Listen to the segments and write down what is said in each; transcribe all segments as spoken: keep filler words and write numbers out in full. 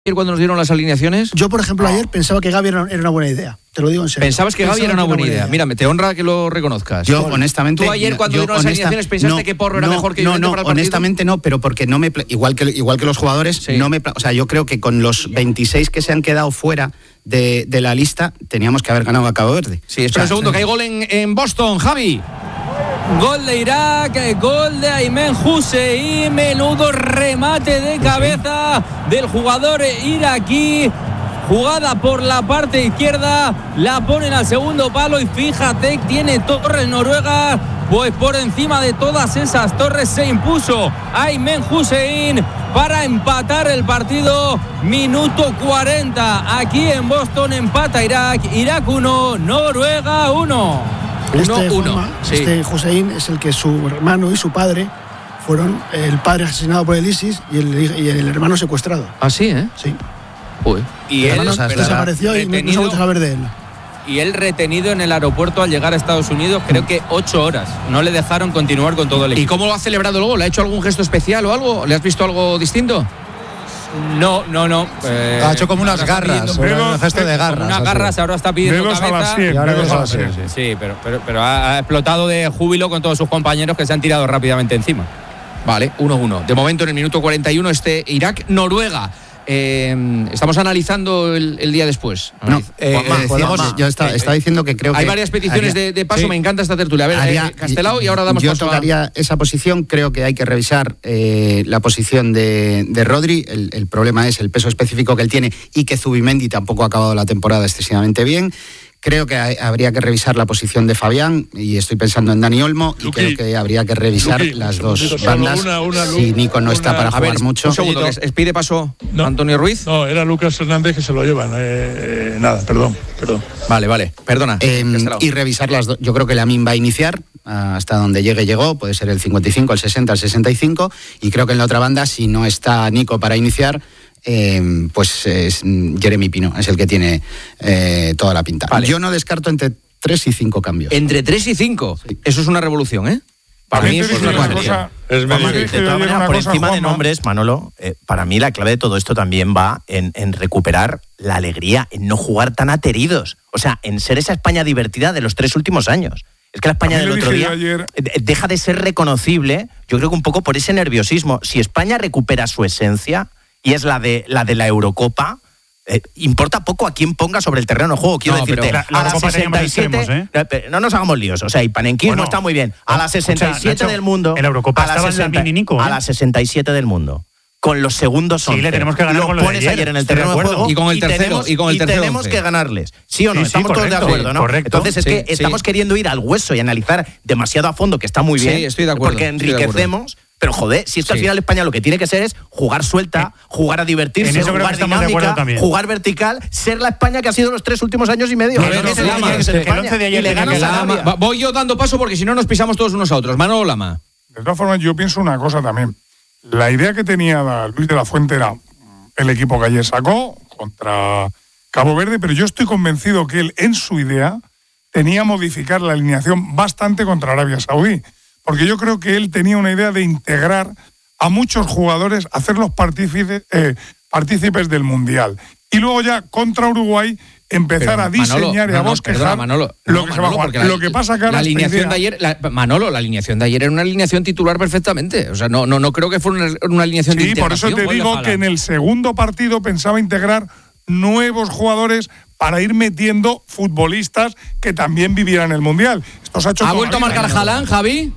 cuando nos dieron las alineaciones? Yo, por ejemplo, ayer pensaba que Gavi era una buena idea. Te lo digo en serio. ¿Pensabas que Gavi era una buena idea? Mira, me te honra que lo reconozcas. Yo, honestamente... ¿Tú ayer cuando yo, dieron las honesta, alineaciones pensaste no, que Porro era no, mejor que No, Llorente no, para el partido? honestamente no, pero porque no me... Igual que, igual que los jugadores, sí. no me... O sea, yo creo que con los veintiséis que se han quedado fuera de, de la lista, teníamos que haber ganado a Cabo Verde. Sí, espera o sea, un segundo, sí. que hay gol en, en Boston, Javi. Gol de Irak, gol de Aymen Hussein, menudo remate de cabeza del jugador iraquí. Jugada por la parte izquierda, la ponen al segundo palo y fíjate, tiene torres Noruega, pues por encima de todas esas torres se impuso Aymen Hussein para empatar el partido. Minuto cuarenta, aquí en Boston empata Irak, Irak uno, Noruega uno. Este, uno, sí. este Hussein es el que su hermano y su padre fueron el padre asesinado por el ISIS y el, y el hermano secuestrado. ¿Ah, sí, eh? Sí. Uy. Y el él hermano desapareció y no se ha vuelto a saber de él. Y él retenido en el aeropuerto al llegar a Estados Unidos, creo que ocho horas. No le dejaron continuar con todo el equipo. ¿Y cómo lo ha celebrado luego? ¿Le ha hecho algún gesto especial o algo? ¿Le has visto algo distinto? No, no, no. Eh, ha hecho como unas garras, un gesto de garras. Unas garras, ahora está pidiendo dedos cabeza. A las cien, ahora dedos a las cien. Sí, pero, pero, pero ha, ha explotado de júbilo con todos sus compañeros que se han tirado rápidamente encima. Vale, uno uno. De momento, en el minuto cuarenta y uno, este Irak-Noruega. Eh, estamos analizando el, el día después. No, eh, Juanma, decíamos, Juanma, yo estaba, estaba diciendo que creo hay que... varias peticiones haría, de, de paso, sí. Me encanta esta tertulia. A ver, haría, eh, Castelao, y ahora damos yo paso Yo tocaría a... esa posición, creo que hay que revisar eh, la posición de, de Rodri. El, el problema es el peso específico que él tiene y que Zubimendi tampoco ha acabado la temporada excesivamente bien. Creo que hay, habría que revisar la posición de Fabián y estoy pensando en Dani Olmo y Luqui, creo que habría que revisar Luqui, las dos bandas una, una, si Nico no una, está para jugar ver, mucho. Un segundo, que pide paso no, Antonio Ruiz. No, era Lucas Hernández que se lo llevan. Eh, eh, nada, perdón, perdón. Vale, vale, perdona. Eh, y revisar las dos. Yo creo que Lamine va a iniciar hasta donde llegue, llegó. Puede ser el cincuenta y cinco, el sesenta, el sesenta y cinco. Y creo que en la otra banda, si no está Nico para iniciar, Eh, pues es Jeremy Pino, es el que tiene eh, toda la pinta. Vale. Yo no descarto entre tres y cinco cambios. ¿Entre tres y cinco? Sí. Eso es una revolución, ¿eh? Para mí es una cosa. Es Juanma, de todas maneras, por encima Juanma. de nombres, Manolo, eh, para mí la clave de todo esto también va en, en recuperar la alegría, en no jugar tan ateridos. O sea, en ser esa España divertida de los tres últimos años. Es que la España del otro día ayer... deja de ser reconocible, yo creo que un poco por ese nerviosismo. Si España recupera su esencia, y es la de la de la Eurocopa, eh, importa poco a quién ponga sobre el terreno de juego. Quiero no, decirte, la, la a la sesenta y siete, extremos, ¿eh? no nos hagamos líos, o sea, el panenquismo bueno, está muy bien. A la sesenta y siete o sea, Nacho, del mundo, en la Eurocopa a la estaba sesenta, en Nico, ¿eh? a la sesenta y siete del mundo. Con los segundos once. Sí, le tenemos que ganar lo con lo pones de ayer, ayer en el terreno de juego y con el tercero y, tenemos, y con el tercero y tenemos once. que ganarles. ¿Sí o no? Sí, Estamos sí, correcto, todos de acuerdo, ¿no? Correcto. Entonces es sí, que sí. estamos queriendo ir al hueso y analizar demasiado a fondo, que está muy bien. Sí, estoy de acuerdo. Porque enriquecemos. Pero joder, si es que sí. al final España lo que tiene que ser es jugar suelta, jugar a divertirse, en eso jugar dinámica, jugar vertical, ser la España que ha sido los tres últimos años y medio. No, no, no, no, Lama, que el once de ayer tenía que Lama. Voy yo dando paso porque si no nos pisamos todos unos a otros. Manolo Lama. De todas formas, yo pienso una cosa también. La idea que tenía Luis de la Fuente era el equipo que ayer sacó contra Cabo Verde, pero yo estoy convencido que él, en su idea, tenía modificar la alineación bastante contra Arabia Saudí. Porque yo creo que él tenía una idea de integrar a muchos jugadores, hacerlos partícipes, eh, partícipes del Mundial. Y luego ya contra Uruguay empezar Pero, a diseñar Manolo, y a no, bosquejar perdona, Manolo, lo no, que Manolo, se va a jugar. La, lo que pasa que la alineación de ayer, la, Manolo, la alineación de ayer era una alineación titular perfectamente. O sea, no, no, no creo que fuera una, una alineación sí, de integración. Sí, por eso te digo que en el segundo partido pensaba integrar nuevos jugadores para ir metiendo futbolistas que también vivieran el Mundial. Esto se ha hecho ¿Ha vuelto a marcar Haaland, Javi?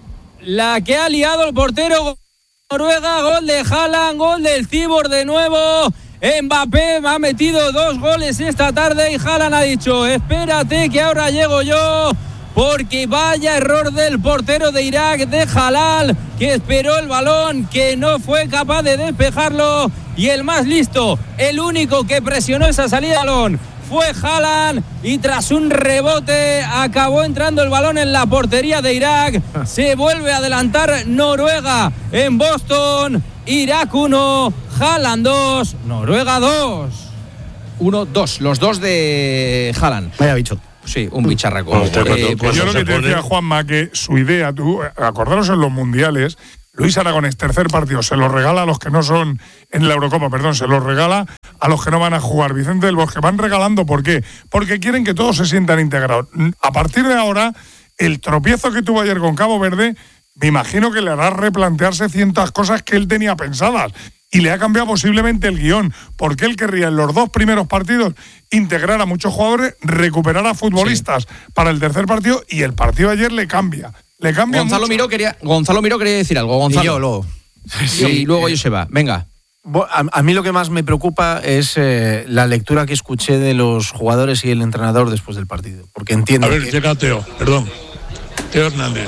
La que ha liado el portero Noruega, gol de Haaland, gol del Cibor de nuevo. Mbappé ha metido dos goles esta tarde y Haaland ha dicho, espérate que ahora llego yo, porque vaya error del portero de Irak, de Halal, que esperó el balón, que no fue capaz de despejarlo, y el más listo, el único que presionó esa salida de balón fue Haaland, y tras un rebote acabó entrando el balón en la portería de Irak. Se vuelve a adelantar Noruega en Boston. Irak uno, Haaland dos, Noruega dos. uno dos, los dos de Haaland. Vaya bicho. Sí, un bicharraco. No, eh, pues yo lo que te decía, Juanma, que su idea, tú, acordaros en los mundiales, Luis Aragonés, tercer partido, se lo regala a los que no son en la Eurocopa, perdón, se lo regala a los que no van a jugar. Vicente del Bosque, van regalando, ¿por qué? Porque quieren que todos se sientan integrados. A partir de ahora, el tropiezo que tuvo ayer con Cabo Verde, me imagino que le hará replantearse cientas cosas que él tenía pensadas. Y le ha cambiado posiblemente el guión, porque él querría en los dos primeros partidos integrar a muchos jugadores, recuperar a futbolistas sí. para el tercer partido, y el partido de ayer le cambia. Le cambia Gonzalo mucho. Miró quería, Gonzalo Miró quería decir algo. Gonzalo. Y yo luego. Sí, y luego eh, Joseba, venga. A, a mí lo que más me preocupa es eh, la lectura que escuché de los jugadores y el entrenador después del partido, porque entiendo A ver, que... llega Teo, perdón. Teo Hernández.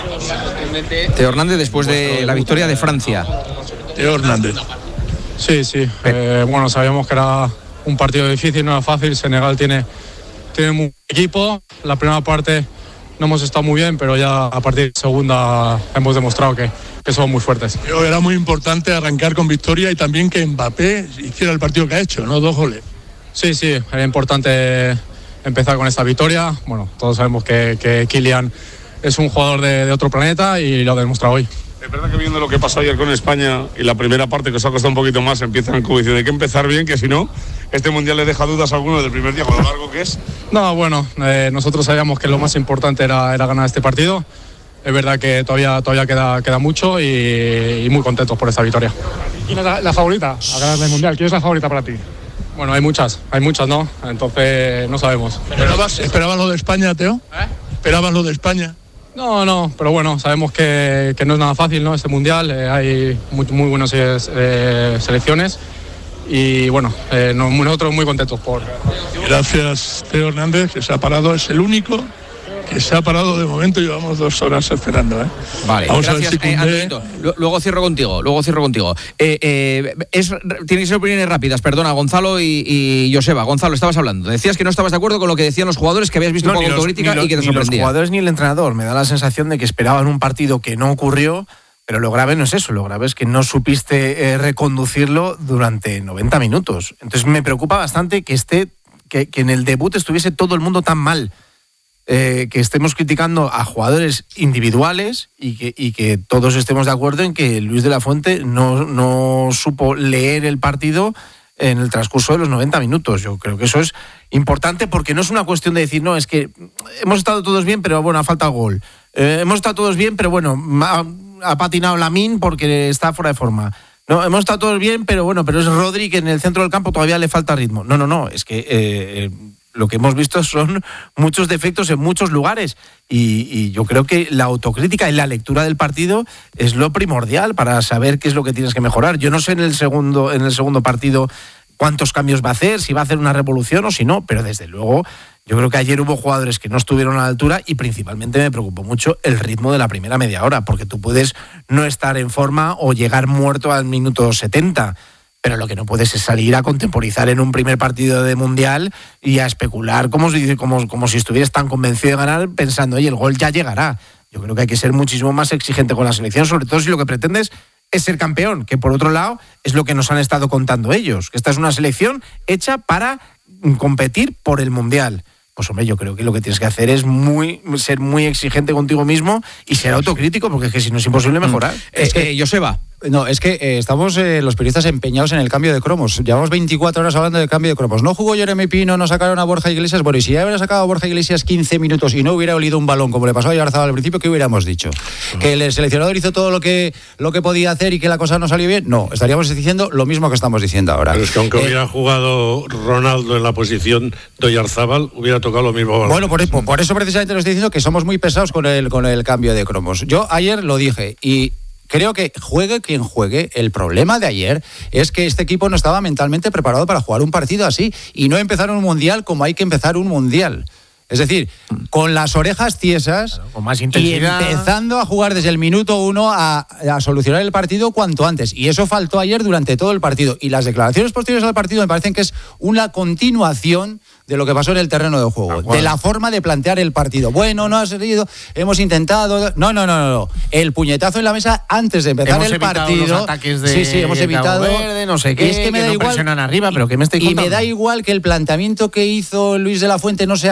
Teo Hernández después de la victoria de Francia. Teo Hernández. Sí, sí. Eh, bueno, sabíamos que era un partido difícil, no era fácil. Senegal tiene, tiene un equipo. La primera parte no hemos estado muy bien, pero ya a partir de segunda hemos demostrado que, que somos muy fuertes. Pero era muy importante arrancar con victoria y también que Mbappé hiciera el partido que ha hecho, ¿no? Dos goles. Sí, sí, era importante empezar con esta victoria. Bueno, todos sabemos que, que Kylian es un jugador de, de otro planeta y lo ha demostrado hoy. Es verdad que viendo lo que pasó ayer con España y la primera parte que os ha costado un poquito más, empiezan como diciendo hay que empezar bien, que si no, este Mundial le deja dudas a alguno del primer día con lo largo que es. No, bueno, eh, nosotros sabíamos que lo más importante era, era ganar este partido. Es verdad que todavía, todavía queda, queda mucho y, y muy contentos por esta victoria. ¿Quién es la, la favorita a ganar el Mundial? ¿Quién es la favorita para ti? Bueno, hay muchas, hay muchas, ¿no? Entonces no sabemos. ¿Esperabas, ¿esperabas lo de España, Teo? ¿Eh? ¿Esperabas lo de España? No, no, pero bueno, sabemos que, que no es nada fácil, ¿no? Este Mundial, eh, hay muy, muy buenas eh, selecciones y bueno, eh, nosotros muy contentos por... Gracias, Teo Hernández, que se ha parado, es el único que se ha parado de momento, llevamos dos horas esperando, ¿eh? Vale, vamos gracias, a ver si eh, Koundé... Antonito. Luego cierro contigo, luego cierro contigo. Eh, eh, es, tienen que ser opiniones rápidas, perdona, Gonzalo y, y Joseba. Gonzalo, estabas hablando, decías que no estabas de acuerdo con lo que decían los jugadores, que habías visto No, un poco de autocrítica los, y que te ni los sorprendía. jugadores ni el entrenador, me da la sensación de que esperaban un partido que no ocurrió, pero lo grave no es eso, lo grave es que no supiste eh, reconducirlo durante noventa minutos. Entonces me preocupa bastante que, esté, que, que en el debut estuviese todo el mundo tan mal. Eh, que estemos criticando a jugadores individuales y que, y que todos estemos de acuerdo en que Luis de la Fuente no, no supo leer el partido en el transcurso de los noventa minutos. Yo creo que eso es importante porque no es una cuestión de decir, no, es que hemos estado todos bien, pero bueno, ha faltado gol. Eh, hemos estado todos bien, pero bueno, ha, ha patinado Lamine porque está fuera de forma. No, hemos estado todos bien, pero bueno, pero es Rodri que en el centro del campo todavía le falta ritmo. No, no, no, es que... Eh, lo que hemos visto son muchos defectos en muchos lugares y, y yo creo que la autocrítica y la lectura del partido es lo primordial para saber qué es lo que tienes que mejorar. Yo no sé en el segundo, en el segundo partido cuántos cambios va a hacer, si va a hacer una revolución o si no, pero desde luego yo creo que ayer hubo jugadores que no estuvieron a la altura y principalmente me preocupó mucho el ritmo de la primera media hora, porque tú puedes no estar en forma o llegar muerto al minuto setenta. Pero lo que no puedes es salir a contemporizar en un primer partido de Mundial y a especular como si, como, como si estuvieras tan convencido de ganar pensando, oye, el gol ya llegará. Yo creo que hay que ser muchísimo más exigente con la selección, sobre todo si lo que pretendes es ser campeón, que por otro lado es lo que nos han estado contando ellos, que esta es una selección hecha para competir por el Mundial. Pues hombre, yo creo que lo que tienes que hacer es muy ser muy exigente contigo mismo y ser autocrítico, porque es que si no es imposible mejorar. Es que, eh, Joseba. No, es que eh, estamos eh, los periodistas empeñados en el cambio de cromos. Llevamos veinticuatro horas hablando del cambio de cromos. No jugó Jeremy Pino, no sacaron a Borja Iglesias. Bueno, y si ya hubiera sacado a Borja Iglesias quince minutos y no hubiera olido un balón como le pasó a Oyarzabal al principio, ¿qué hubiéramos dicho? Uh-huh. ¿Que el seleccionador hizo todo lo que, lo que podía hacer y que la cosa no salió bien? No, estaríamos diciendo lo mismo que estamos diciendo ahora. Pero es que aunque eh, hubiera jugado Ronaldo en la posición de Oyarzabal, hubiera tocado lo mismo balón. Bueno, por, por eso precisamente lo estoy diciendo que somos muy pesados con el, con el cambio de cromos. Yo ayer lo dije y... creo que juegue quien juegue, el problema de ayer es que este equipo no estaba mentalmente preparado para jugar un partido así y no empezaron un mundial como hay que empezar un mundial. Es decir, con las orejas tiesas, claro, con más intensidad, y empezando a jugar desde el minuto uno a, a solucionar el partido cuanto antes. Y eso faltó ayer durante todo el partido. Y las declaraciones posteriores al partido me parecen que es una continuación de lo que pasó en el terreno de juego, de la forma de plantear el partido. Bueno, no ha servido, hemos intentado... No, no, no, no. El puñetazo en la mesa antes de empezar hemos el partido... Los ataques de sí, sí, hemos evitado... Cabo Verde, no sé qué, es que me que da no igual, presionan arriba, pero ¿qué me estoy y contando? me da igual que el planteamiento que hizo Luis de la Fuente no se acoplara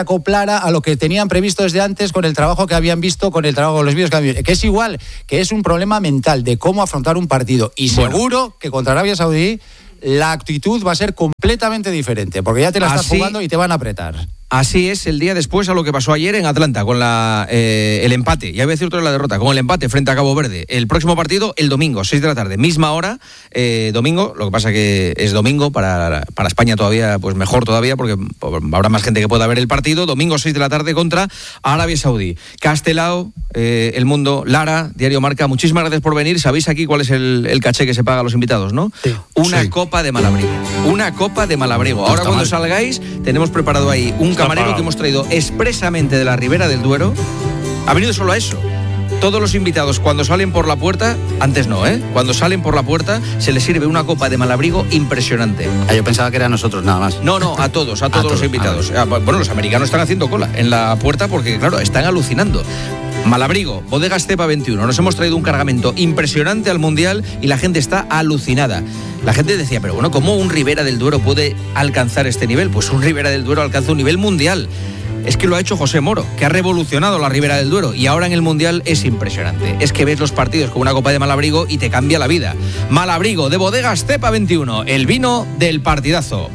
cara a lo que tenían previsto desde antes con el trabajo que habían visto, con el trabajo, con los vídeos que habían visto. Que es igual, que es un problema mental de cómo afrontar un partido. Y bueno, seguro que contra Arabia Saudí la actitud va a ser completamente diferente, porque ya te la estás jugando y te van a apretar. Así es el día después a lo que pasó ayer en Atlanta con la, eh, el empate, ya voy a decir otra vez la derrota, con el empate frente a Cabo Verde. El próximo partido el domingo, seis de la tarde, misma hora, eh, domingo, lo que pasa que es domingo, para, para España todavía, pues mejor todavía, porque habrá más gente que pueda ver el partido, domingo seis de la tarde contra Arabia Saudí. Castelao, eh, El Mundo, Lara, Diario Marca, muchísimas gracias por venir. ¿Sabéis aquí cuál es el, el caché que se paga a los invitados, no? Sí. Una sí. copa de Malabrigo, una copa de Malabrigo. Ahora cuando mal. salgáis, tenemos preparado ahí un camarero que hemos traído expresamente de la Ribera del Duero. Ha venido solo a eso. Todos los invitados cuando salen por la puerta, antes no, ¿eh? Cuando salen por la puerta se les sirve una copa de Malabrigo impresionante. Ah, yo pensaba que era a nosotros nada más. No, no, a todos, a todos, a todos los invitados. Ah, bueno, los americanos están haciendo cola en la puerta porque, claro, están alucinando. Malabrigo, Bodega Estepa veintiuno. Nos hemos traído un cargamento impresionante al Mundial y la gente está alucinada. La gente decía, pero bueno, ¿cómo un Ribera del Duero puede alcanzar este nivel? Pues un Ribera del Duero alcanza un nivel mundial. Es que lo ha hecho José Moro, que ha revolucionado la Ribera del Duero y ahora en el Mundial es impresionante. Es que ves los partidos con una copa de Malabrigo y te cambia la vida. Malabrigo, de Bodega Estepa veintiuno, el vino del partidazo.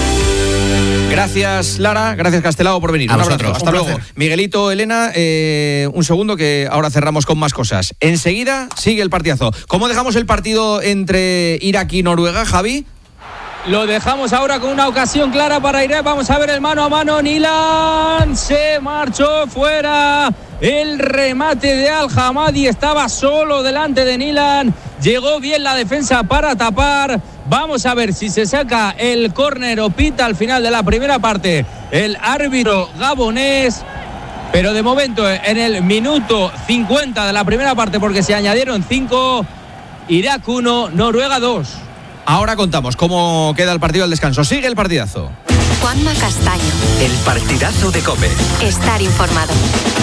Gracias, Lara, gracias, Castelao, por venir. A un vosotros. abrazo, hasta Un luego. placer. Miguelito, Elena, eh, un segundo que ahora cerramos con más cosas. Enseguida sigue el partidazo. ¿Cómo dejamos el partido entre Irak y Noruega, Javi? Lo dejamos ahora con una ocasión clara para Irak. Vamos a ver el mano a mano. Nilan se marchó fuera. El remate de Al-Hamadi estaba solo delante de Nilan. Llegó bien la defensa para tapar. Vamos a ver si se saca el córner o pita al final de la primera parte el árbitro gabonés. Pero de momento en el minuto cincuenta de la primera parte, porque se añadieron cinco, Irak uno, Noruega dos. Ahora contamos cómo queda el partido al descanso. Sigue el partidazo. Juanma Castaño. El partidazo de COPE. Estar informado.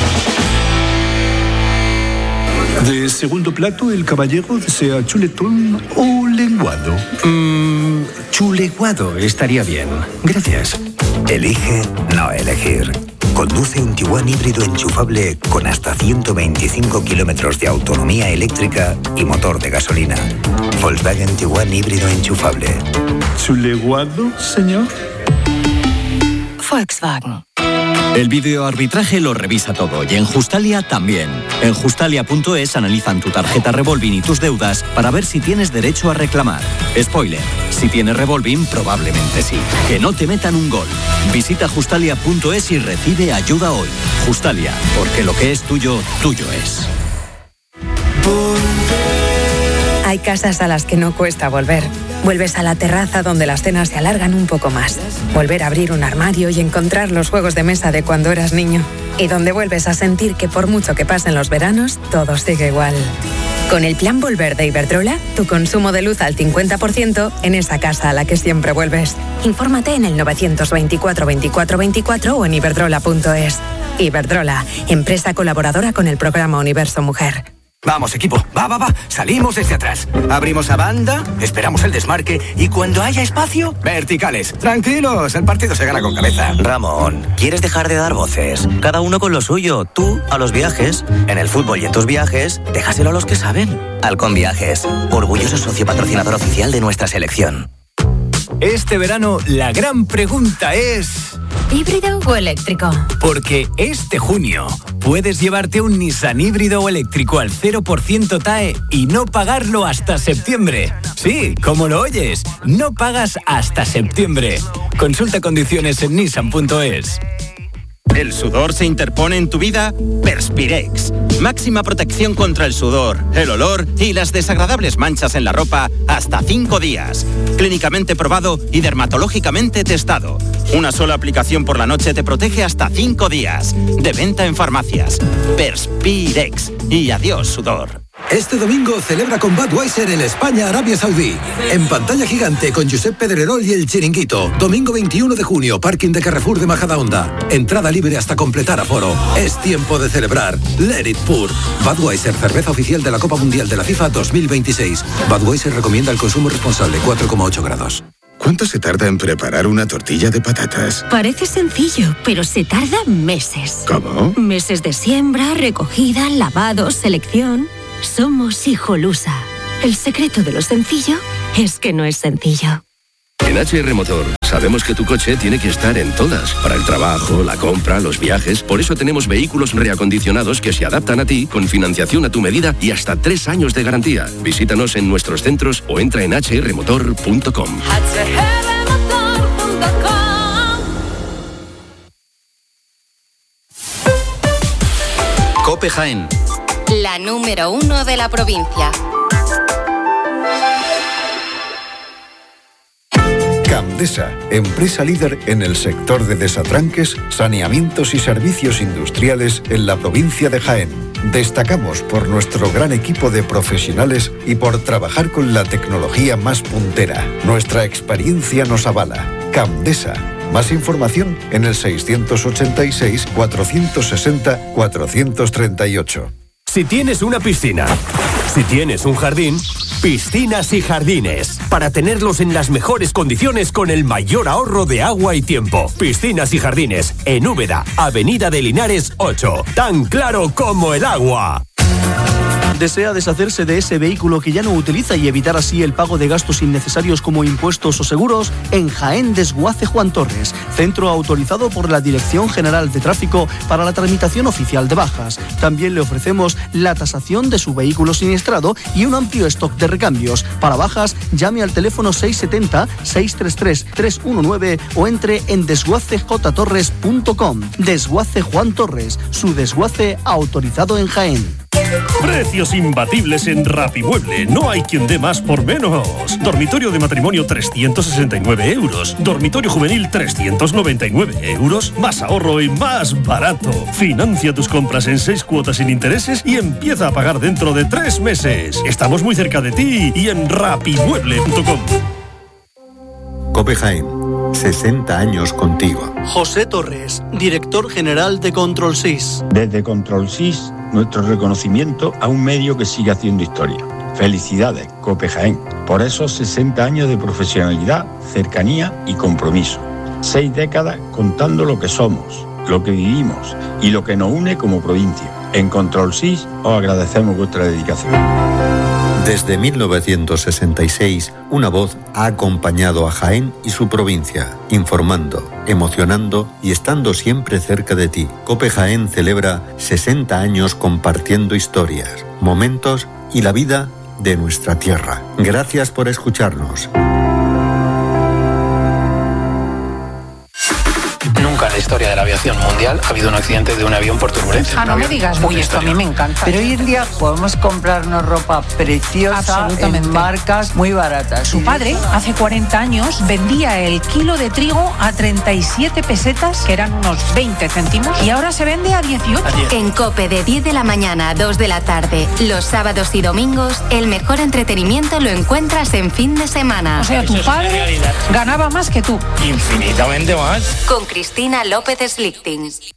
De segundo plato, el caballero desea chuletón o lenguado. Mmm, chuleguado estaría bien. Gracias. Elige no elegir. Conduce un Tiguan híbrido enchufable con hasta ciento veinticinco kilómetros de autonomía eléctrica y motor de gasolina. Volkswagen Tiguan híbrido enchufable. ¿Chuleguado, señor? Volkswagen. El videoarbitraje lo revisa todo y en Justalia también. En Justalia punto es analizan tu tarjeta Revolving y tus deudas para ver si tienes derecho a reclamar. Spoiler, si tienes Revolving probablemente sí. Que no te metan un gol. Visita Justalia punto es y recibe ayuda hoy. Justalia, porque lo que es tuyo, tuyo es. Hay casas a las que no cuesta volver. Vuelves a la terraza donde las cenas se alargan un poco más. Volver a abrir un armario y encontrar los juegos de mesa de cuando eras niño. Y donde vuelves a sentir que por mucho que pasen los veranos, todo sigue igual. Con el plan Volver de Iberdrola, tu consumo de luz al cincuenta por ciento en esa casa a la que siempre vuelves. Infórmate en el novecientos veinticuatro veinticuatro veinticuatro o en iberdrola punto es. Iberdrola, empresa colaboradora con el programa Universo Mujer. Vamos, equipo, va, va, va. Salimos desde atrás. Abrimos a banda, esperamos el desmarque y cuando haya espacio, verticales. Tranquilos, el partido se gana con cabeza. Ramón, ¿quieres dejar de dar voces? Cada uno con lo suyo. Tú a los viajes. En el fútbol y en tus viajes, déjaselo a los que saben. Halcón Viajes, orgulloso socio patrocinador oficial de nuestra selección. Este verano, la gran pregunta es... ¿híbrido o eléctrico? Porque este junio puedes llevarte un Nissan híbrido o eléctrico al cero por ciento T A E y no pagarlo hasta septiembre. Sí, como lo oyes, no pagas hasta septiembre. Consulta condiciones en nissan punto es. ¿El sudor se interpone en tu vida? Perspirex. Máxima protección contra el sudor, el olor y las desagradables manchas en la ropa hasta cinco días. Clínicamente probado y dermatológicamente testado. Una sola aplicación por la noche te protege hasta cinco días. De venta en farmacias. Perspirex. Y adiós, sudor. Este domingo celebra con Budweiser el España-Arabia Saudí. En pantalla gigante con Josep Pedrerol y el Chiringuito. Domingo veintiuno de junio, parking de Carrefour de Majadahonda. Entrada libre hasta completar aforo. Es tiempo de celebrar. Let it pour. Budweiser, cerveza oficial de la Copa Mundial de la FIFA dos mil veintiséis. Budweiser recomienda el consumo responsable, cuatro coma ocho grados. ¿Cuánto se tarda en preparar una tortilla de patatas? Parece sencillo, pero se tarda meses. ¿Cómo? Meses de siembra, recogida, lavado, selección. Somos Hijolusa. El secreto de lo sencillo es que no es sencillo. En H R Motor sabemos que tu coche tiene que estar en todas, para el trabajo, la compra, los viajes. Por eso tenemos vehículos reacondicionados que se adaptan a ti, con financiación a tu medida y hasta tres años de garantía. Visítanos en nuestros centros o entra en h r motor punto com. COPE Jaén. La número uno de la provincia. Camdesa, empresa líder en el sector de desatranques, saneamientos y servicios industriales en la provincia de Jaén. Destacamos por nuestro gran equipo de profesionales y por trabajar con la tecnología más puntera. Nuestra experiencia nos avala. Camdesa. Más información en el seiscientos ochenta y seis, cuatrocientos sesenta, cuatrocientos treinta y ocho. Si tienes una piscina, si tienes un jardín, Piscinas y Jardines, para tenerlos en las mejores condiciones con el mayor ahorro de agua y tiempo. Piscinas y Jardines, en Úbeda, Avenida de Linares ocho, tan claro como el agua. ¿Desea deshacerse de ese vehículo que ya no utiliza y evitar así el pago de gastos innecesarios como impuestos o seguros? En Jaén Desguace Juan Torres, centro autorizado por la Dirección General de Tráfico para la tramitación oficial de bajas. También le ofrecemos la tasación de su vehículo siniestrado y un amplio stock de recambios. Para bajas, llame al teléfono seis siete cero, seis tres tres, tres uno nueve o entre en desguace j torres punto com. Desguace Juan Torres, su desguace autorizado en Jaén. Precios imbatibles en Rapimueble. No hay quien dé más por menos. Dormitorio de matrimonio trescientos sesenta y nueve euros. Dormitorio juvenil trescientos noventa y nueve euros. Más ahorro y más barato. Financia tus compras en seis cuotas sin intereses y empieza a pagar dentro de tres meses. Estamos muy cerca de ti y en rapimueble punto com. COPE Jaén, sesenta años contigo. José Torres, director general de Control Sys. Desde Control Sys, nuestro reconocimiento a un medio que sigue haciendo historia. Felicidades, COPE Jaén, por esos sesenta años de profesionalidad, cercanía y compromiso. Seis décadas contando lo que somos, lo que vivimos y lo que nos une como provincia. En Control Sys os agradecemos vuestra dedicación. Desde mil novecientos sesenta y seis, una voz ha acompañado a Jaén y su provincia, informando, emocionando y estando siempre cerca de ti. COPE Jaén celebra sesenta años compartiendo historias, momentos y la vida de nuestra tierra. Gracias por escucharnos. Nunca en la historia de la aviación mundial ha habido un accidente de un avión por turbulencia. Ah, no me digas, uy, esto a mí me encanta. Pero hoy en día podemos comprarnos ropa preciosa en marcas muy baratas. Su padre, hace cuarenta años, vendía el kilo de trigo a treinta y siete pesetas, que eran unos veinte céntimos, y ahora se vende a dieciocho. En COPE, de diez de la mañana a dos de la tarde, los sábados y domingos, el mejor entretenimiento lo encuentras en fin de semana. O sea, tu padre ganaba más que tú. Infinitamente más. Con Cristina López Slichting.